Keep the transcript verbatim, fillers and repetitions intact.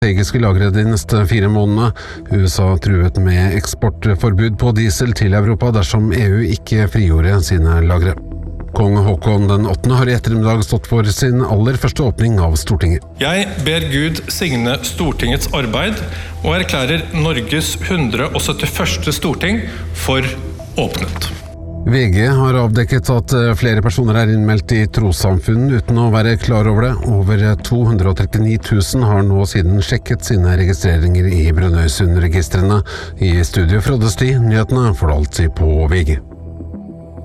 strategiske lagre de neste fire månedene. U S A truet med eksportforbud på diesel til Europa dersom E U ikke frigjorde sine lagre. Kong Håkon den åttende har i ettermiddag stått for sin aller første åpning av Stortinget. Jeg ber Gud signe Stortingets arbeid og erklærer Norges hundre og syttiførste storting for åpnet. V G har avdekket at flere personer er innmeldt i trossamfunn uten å være klar over det. Over to hundre og trettini tusen har nå siden sjekket sine registreringer i Brønnøysundregistrene. I studio Frode Sti, nyhetene får du alltid på V G.